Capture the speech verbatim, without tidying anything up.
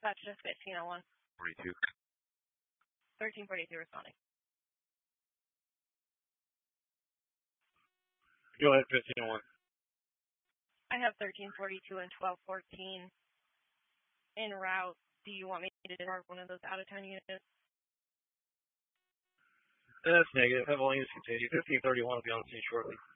Dispatch to fifteen oh one. forty-two. thirteen forty-two responding. Go ahead, fifteen oh one. I have thirteen forty-two and twelve fourteen en route. Do you want me to mark one of those out-of-town units? That's negative. Have all units continue. fifteen thirty-one will be on the scene shortly.